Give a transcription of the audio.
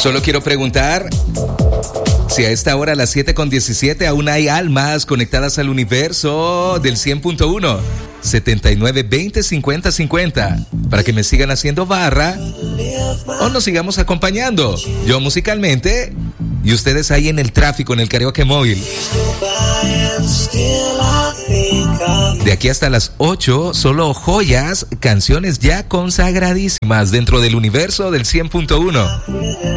Solo quiero preguntar si a esta hora, a las 7:17, aún hay almas conectadas al universo del 100.1. 7920-5050, para que me sigan haciendo barra o nos sigamos acompañando. Yo musicalmente y ustedes ahí en el tráfico, en el karaoke móvil. De aquí hasta las 8, solo joyas, canciones ya consagradísimas dentro del universo del 100.1.